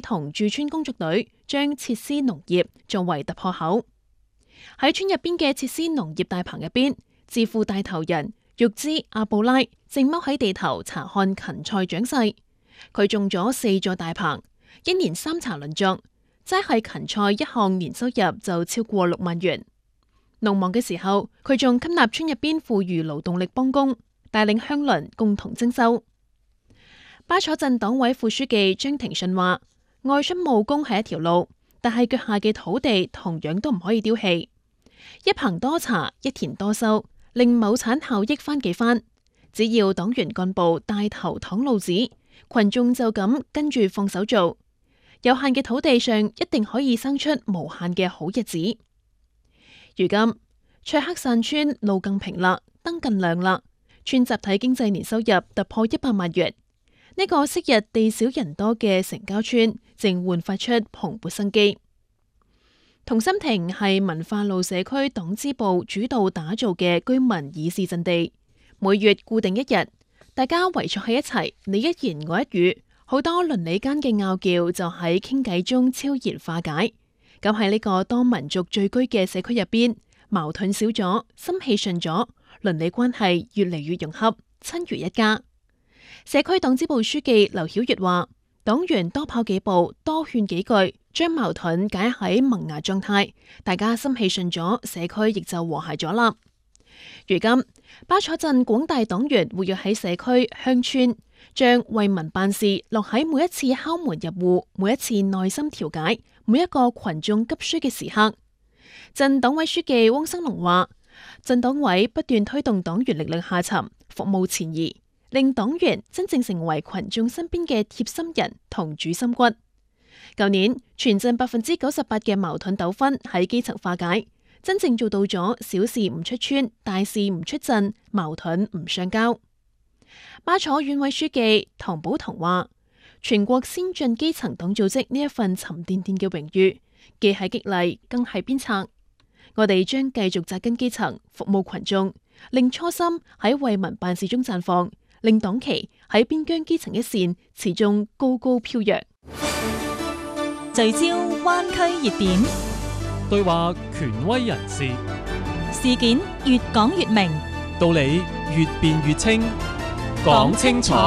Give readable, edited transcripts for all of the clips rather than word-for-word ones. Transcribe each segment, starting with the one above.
同駐村工作隊將設施農業作為突破口。喺村入邊嘅設施農業大棚入邊，智庫帶頭人玉茲阿布拉正踎喺地頭查看芹菜長勢。佢種咗4座大棚，一年3茬輪作，齋係芹菜一項年收入就超過6萬元。農忙嘅時候，佢仲吸納村入邊富裕勞動力幫工，帶領鄉鄰共同徵收。巴楚鎮黨委副書記張庭順話：外出務工係一條路，但係腳下嘅土地同樣都唔可以丟棄。一棚多茶，一田多收，令畝產效益翻幾番。只要黨員幹部帶頭擋路子，群眾就咁跟住放手做，有限嘅土地上一定可以生出無限嘅好日子。如今卓克散村路更平啦，燈更亮啦，村集體經濟年收入突破100萬元。呢個昔日地少人多嘅城郊村正煥發出蓬勃生機。同心亭係文化路社區黨支部主導打造嘅居民議事陣地，每月固定一日，大家圍坐喺一齊，你一言我一語，好多鄰里間嘅拗撬就喺傾偈中悄然化解。咁喺呢個多民族聚居嘅社區入邊，矛盾少咗，心氣順咗，鄰里關係越嚟越融洽，親如一家。社區黨支部書記劉曉月話：黨員多跑幾步，多勸幾句，將矛盾解喺萌芽狀態，大家心氣順咗，社區亦就和諧咗啦。如今巴楚鎮廣大黨員活躍喺社區鄉村，將為民辦事落喺每一次敲門入戶，每一次耐心調解，每一個群眾急需嘅時刻。鎮黨委書記汪生龍話：鎮黨委不斷推動黨員力量下沉，服務前移，令黨員真正成為群眾身邊嘅貼心人同主心骨。舊年全鎮98%嘅矛盾糾紛喺基層化解，真正做到咗小事唔出村，大事唔出鎮，矛盾唔上交。巴楚縣委書記唐寶彤話：全國先進基層黨組織呢一份沉甸甸嘅榮譽，既係激勵，更係鞭策。我哋將繼續扎根基層，服務群眾，令初心喺為民辦事中綻放，令黨旗喺邊疆基層一線始終高高飄揚。 聚焦灣區熱點， 對話權威人士， 事件越講越明， 道理越辯越清，講清楚，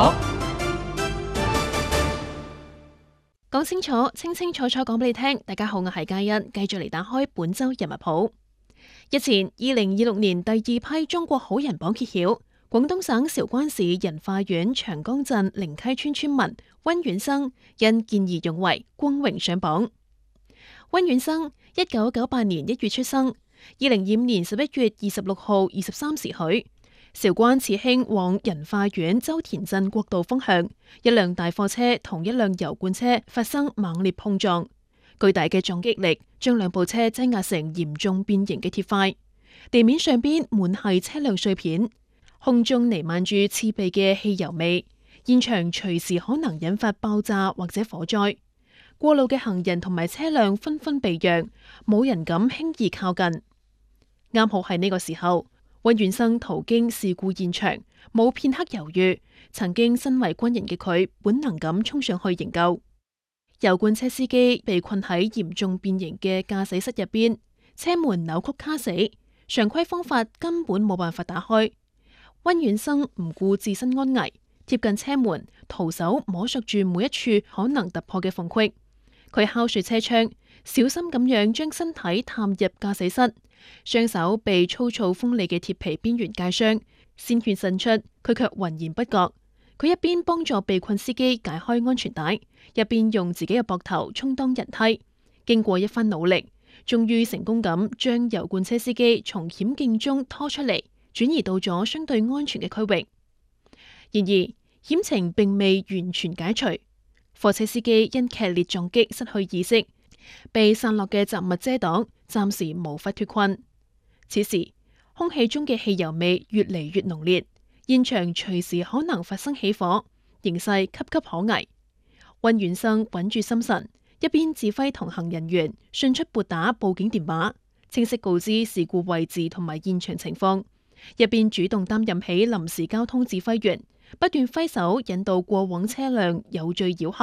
講清楚，清清楚楚講俾你聽。大家好，我係嘉欣，繼續嚟打開本周人物譜。日前2026年第2批中國好人榜揭曉，廣東省韶關市仁化縣長江鎮靈溪村村民溫遠生因見義勇為光榮上榜。溫遠生1998年1月出生，2025年11月26號23時許，韶關慈興往仁化縣周田鎮國道方向，一輛大貨車同一輛油罐車發生猛烈碰撞，巨大嘅撞擊力將兩部車擠壓成嚴重變形嘅鐵塊，地面上邊滿係車輛碎片，空中彌漫住刺鼻嘅汽油味，現場隨時可能引發爆炸或者火災。過路嘅行人同埋車輛紛紛避讓，冇人敢輕易靠近。啱好係呢個時候，溫遠生途經事故現場，冇片刻猶豫，曾經身為軍人嘅佢本能咁衝上去營救。油罐車司機被困喺嚴重變形嘅駕駛室入邊，車門扭曲卡死，常規方法根本冇辦法打開。溫遠生唔顧自身安危，貼近車門，徒手摸索住每一處可能突破嘅縫隙。佢敲碎車窗，小心咁樣將身體探入駕駛室，雙手被粗糙鋒利嘅鐵皮邊緣界傷，鮮血滲出，佢卻渾然不覺。佢一邊幫助被困司機解開安全帶，一邊用自己嘅膊頭充當人梯。經過一番努力，終於成功咁將油罐車司機從險境中拖出嚟，轉移到咗相對安全嘅區域。然而險情並未完全解除，貨車司機因劇烈撞擊失去意識，被散落嘅雜物遮擋，暫時無法脫困。此時空氣中嘅汽油味越嚟越濃烈，現場隨時可能發生起火，形勢岌岌可危。溫遠生穩住心神，一邊指揮同行人員迅速撥打報警電話，清晰告知事故位置同埋現場情況，一邊主動擔任起臨時交通指揮員，不斷揮手引導過往車輛有序繞行，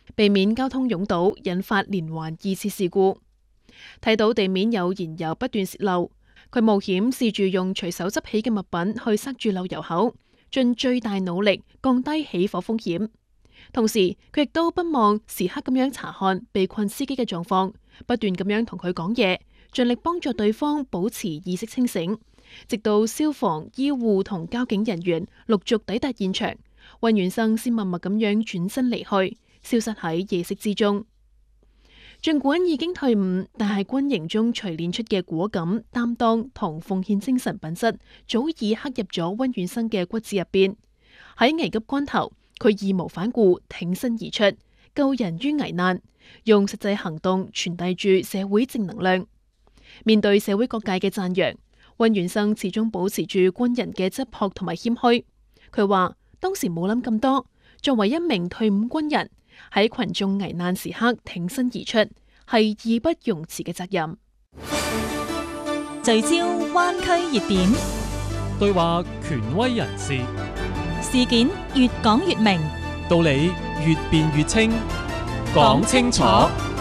避免交通擁堵，引發連環2次事故。睇到地面有燃油不斷洩漏，佢冒險試住用隨手執起嘅物品去塞住漏油口，盡最大努力降低起火風險。同時，佢亦都不忘時刻咁樣查看被困司機嘅狀況，不斷咁樣同佢講嘢，盡力幫助對方保持意識清醒。直到消防、醫護同交警人員陸續抵達現場，溫元生先默默咁樣轉身離去，消失喺夜色之中。儘管已經退伍，但係軍營中錘煉出嘅果敢、擔當同奉獻精神品質，早已刻入咗溫元生嘅骨子入邊。喺危急關頭，佢義無反顧，挺身而出，救人於危難，用實際行動傳遞住社會正能量。面對社會各界嘅讚揚，溫元生始終保持住軍人嘅質樸同埋謙虛。佢話當時冇諗咁多，作為一名退伍軍人，喺群眾危難時刻挺身而出，係義不容辭嘅責任。 聚焦灣區熱點， 對話權威人士， 事件越講越明， 道理越辯越清，講清楚。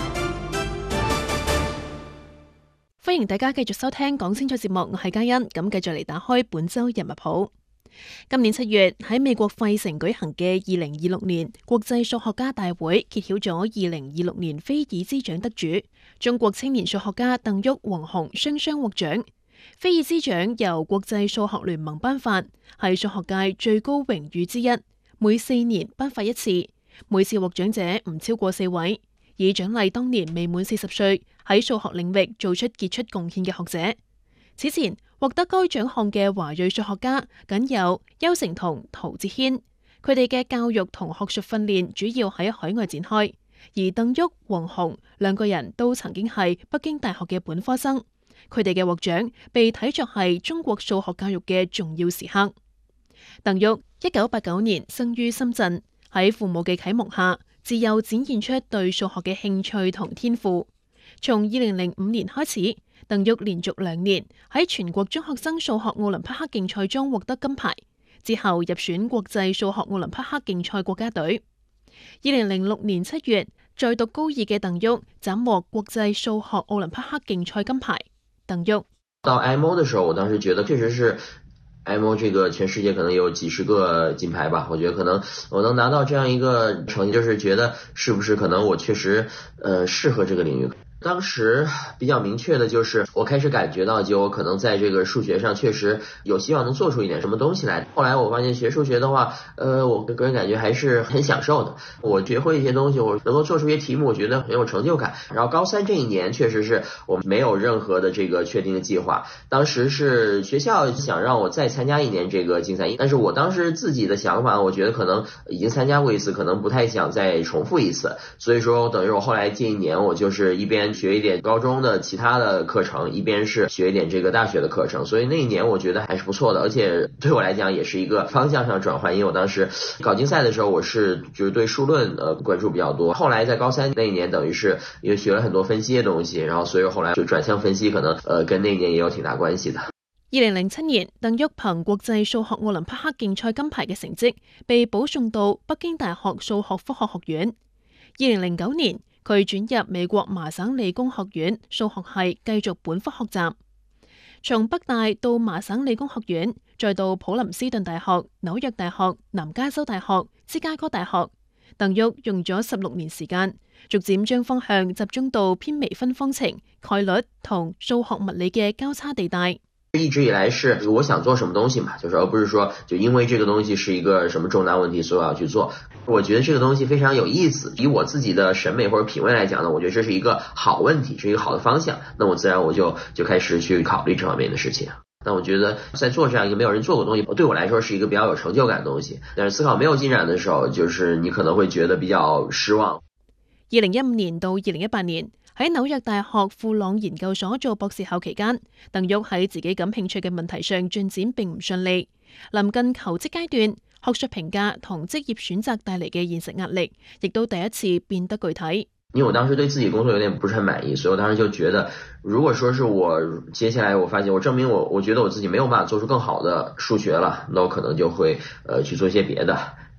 歡迎大家繼續收聽講清楚節目，我係嘉欣。咁繼續嚟打開本周人物譜。今年7月喺美國費城舉行嘅2026年國際數學家大會揭曉咗2026年菲爾茲獎得主，中國青年數學家鄧旭、王鴻雙雙獲獎。菲爾茲獎由國際數學聯盟頒發，係數學界最高榮譽之一，每4年頒發一次，每次獲獎者唔超過4位，以獎勵當年未滿40歲喺數學領域做出傑出貢獻嘅學者。此前獲得該獎項嘅華裔數學家僅有邱成同陶哲軒，佢哋嘅教育同學術訓練主要喺海外展開，而鄧旭、王鴻兩個人都曾經係北京大學嘅本科生，佢哋嘅獲獎被睇作係中國數學教育嘅重要時刻。鄧旭1989年生於深圳，喺父母嘅啟蒙下，自幼展現出對數學嘅興趣同天賦。從2005年開始，鄧旭連續2年喺全國中學生數學奧林匹克競賽中獲得金牌，之後入選國際數學奧林匹克競賽國家隊。2006年7月，在讀高2嘅鄧旭斬獲國際數學奧林匹克競賽金牌。鄧旭到 IMO 的時候，我當時覺得確實是 IMO 這個全世界可能有幾十個金牌吧，我覺得可能我能拿到這樣一個成績，就是覺得是不是可能我確實適合這個領域。當時比較明確的就是我開始感覺到就我可能在這個數學上確實有希望能做出一點什麼東西來。後來我發現學數學的話我個人感覺還是很享受的，我學會一些東西，我能夠做出一些題目，我覺得很有成就感。然後高3這一年確實是我沒有任何的這個確定的計劃，當時是學校想讓我再參加1年這個競賽，但是我當時自己的想法，我覺得可能已經參加過一次，可能不太想再重複一次，所以說等於我後來這一年我就是一邊學一點高中的其他的課程，一邊是學一點這個大學的課程，所以那一年我覺得還是不錯的，而且對我來講也是一個方向上轉換，因為我當時搞競賽的時候我是就是對數論關注比較多，後來在高3那一年等於是也學了很多分析的東西，然後所以後來就轉向分析，可能跟那一年也有挺大關係的。 2007年，鄧旭憑國際數學奧林匹克競賽金牌嘅成績，被保送到北京大學數學科學學院。2009年，佢轉入美國麻省理工學院數學系繼續本科學習。從北大到麻省理工學院，再到普林斯頓大學、紐約大學、南加州大學、芝加哥大學，鄧旭用咗16年時間，逐漸將方向集中到偏微分方程、概率同數學物理嘅交叉地帶。 一直以來是我想做什麼東西嘛，就是而不是說就因為這個東西是一個什麼重大問題所以我要去做。我覺得這個東西非常有意思，以我自己的審美或者品味來講呢，我覺得這是一個好問題，是一個好的方向，那我自然我就開始去考慮這方面的事情。那我覺得在做這樣一個沒有人做過的東西，對我來說是一個比較有成就感的東西，但是思考沒有進展的時候，就是你可能會覺得比較失望。 2015年到2018年，喺紐約大學富朗研究所做博士後期間，鄧旭喺自己感興趣嘅問題上進展並唔順利。臨近求職階段，學術評價同職業選擇帶嚟嘅現實壓力，亦都第一次變得具體。 因為我當時對自己工作有點不是很滿意，所以我當時就覺得，如果說是我接下來我發現我證明我覺得我自己沒有辦法做出更好的數學了，那我可能就會去做一些別的。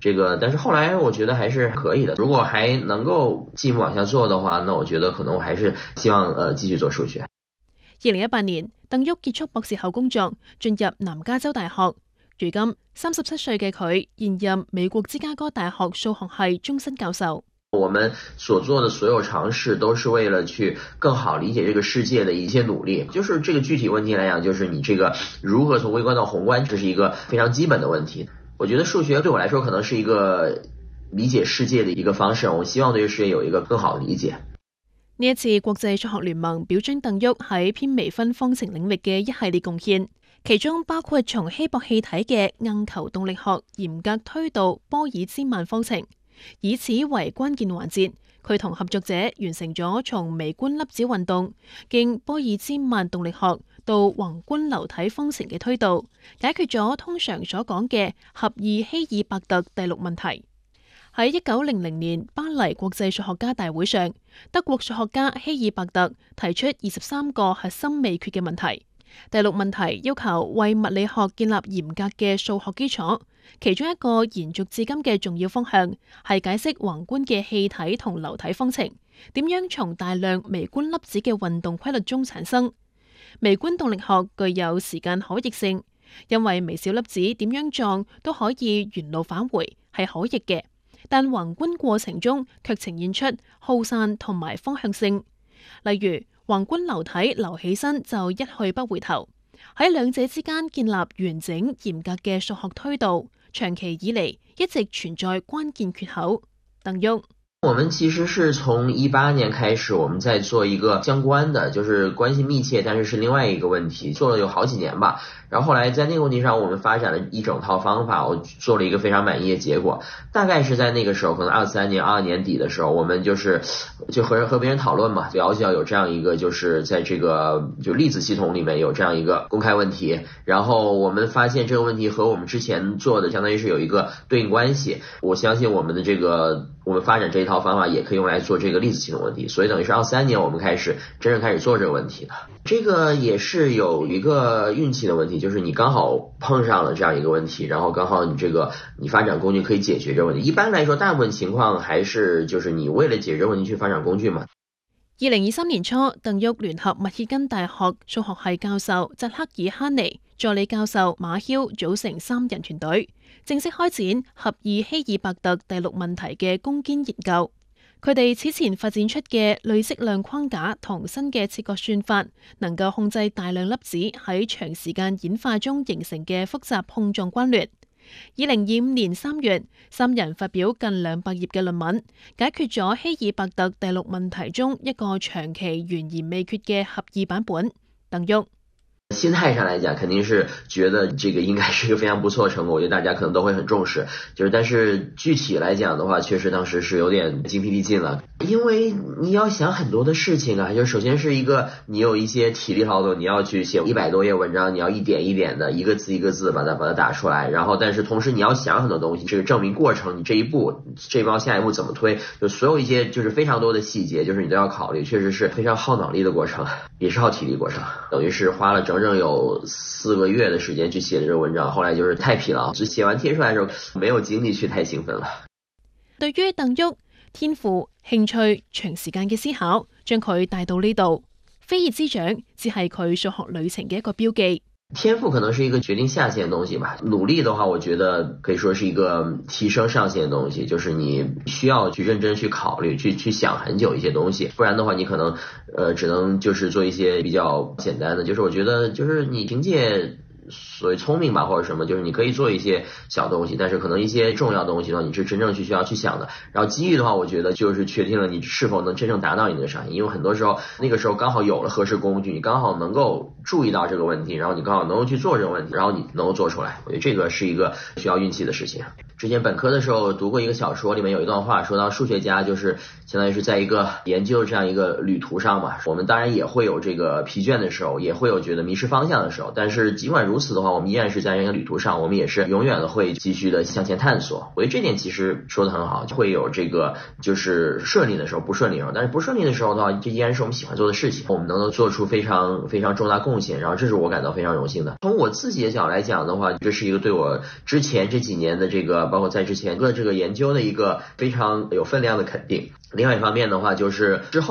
但是后来我覺得還是可以的。如果還能夠進一步往下做的話，那我覺得可能我還是希望繼續做數學。 2018年，鄧旭結束博士後工作，進入南加州大學。如今37歲嘅佢現任美國芝加哥大學數學系終身教授。 我們所做的所有嘗試都是為了去更好理解這個世界的一些努力。就是這個具體問題來講，就是你這個如何從微觀到宏觀，這是一個非常基本的問題。我覺得數學對我來說可能是一個理解世界的一個方式，我希望對世界有一個更好的理解。 呢一次國際數學聯盟表彰鄧旭喺偏微分方程領域嘅一系列貢獻，其中包括從稀薄氣體嘅硬球動力學嚴格推導波爾茲曼方程，以此為關鍵環節，佢同合作者完成咗從微觀粒子運動經波爾茲曼動力學到宏觀流體方程嘅推導，解決咗通常所講嘅狹義希爾伯特第六問題。喺1900年巴黎國際數學家大會上，德國數學家希爾伯特提出23個核心未決嘅問題。第六問題要求為物理學建立嚴格嘅數學基礎，其中一個延續至今嘅重要方向係解釋宏觀嘅氣體同流體方程點樣從大量微觀粒子嘅運動規律中產生。微觀動力學具有時間可逆性，因為微小粒子點樣撞都可以原路返回，係可逆嘅。但宏觀過程中卻呈現出耗散同埋方向性，例如宏觀流體流起身就一去不回頭。喺兩者之間建立完整嚴格嘅數學推導，長期以嚟一直存在關鍵缺口。鄧旭： 我們其實是從18年開始，我們在做一個相關的，就是關係密切，但是是另外一個問題，做了有好幾年吧。然後後來在那個問題上，我們發展了一整套方法，我做了一個非常滿意的結果。大概是在那個時候，可能23年、22年底的時候，我們就和別人討論嘛，了解有這樣一個，就是在這個就粒子系統裡面有這樣一個公開問題。然後我們發現這個問題和我們之前做的相當於是有一個對應關係。我相信我們的我們發展這一套方法也可以用來做這個粒子系統問題。所以等於是23年我們真正開始做這個問題的。這個也是有一個運氣的問題，就是你剛好碰上了這樣一個問題，然後剛好你發展工具可以解決這個問題。一般來說，大部分情況還是就是你為了解決問題去發展工具嘛。 2023年初，鄧旭聯合密歇根大學數學系教授扎克爾哈尼、助理教授馬肖組成3人團隊，正式開展狹義希爾伯特第六問題嘅攻堅研究。佢哋此前發展出嘅累積量框架同新嘅切割算法，能夠控制大量粒子喺長時間演化中形成嘅複雜碰撞關聯。2025年3月，3人發表近200頁嘅論文，解決咗希爾伯特第六問題中一個長期懸而未決嘅狹義版本。鄧旭： 心態上來講，肯定是覺得這個應該是一個非常不錯的成果，我覺得大家可能都會很重視。但是具體來講的話，確實當時是有點精疲力盡了，因為你要想很多的事情啊，就首先是一個你有一些體力勞動，你要去寫100多頁文章，你要一點一點的一個字一個字把它打出來，然後但是同時你要想很多東西，這個證明過程，你這一步下一步怎麼推，就所有一些就是非常多的細節，就是你都要考慮，確實是非常耗腦力的過程，也是耗體力過程，等於是花了整有4個月的時間去寫這個文章，後來就是太疲勞，就寫完貼出來的時候沒有精力去太興奮了。 對於鄧旭，天賦、興趣、長時間嘅思考，將佢帶到呢度。飛躍之獎只係佢數學旅程嘅一個標記。 天賦可能是一個決定下限的東西吧，努力的話我覺得可以說是一個提升上限的東西，就是你需要去認真去考慮，去想很久一些東西，不然的話你可能只能就是做一些比較簡單的，就是我覺得就是你憑借所謂聰明吧或者什麼，就是你可以做一些小東西，但是可能一些重要的東西呢，你是真正需要去想的。然後機遇的話，我覺得就是確定了你是否能真正達到你那個上限，因為很多時候那個時候剛好有了合適工具，你剛好能夠注意到這個問題，然後你剛好能夠去做這個問題，然後你能夠做出來，我覺得這個是一個需要運氣的事情。之前本科的時候讀過一個小說，裡面有一段話說到數學家就是相當於是在一個研究這樣一個旅途上嘛，我們當然也會有這個疲倦的時候，也會有覺得迷失方向的時候，但是儘管如此的話，我們依然是在這個旅途上，我們也是永遠的會繼續的向前探索。我覺得這點其實說得很好，會有這個就是順利的時候，不順利的時候，但是不順利的時候的話，這依然是我們喜歡做的事情，我們能夠做出非常非常重大貢獻，然後這是我感到非常榮幸的。從我自己的角度來講的話，這是一個對我之前這幾年的這個包括在之前各这个研究的一个非常有分量的肯定。另外一方面的话，就是之后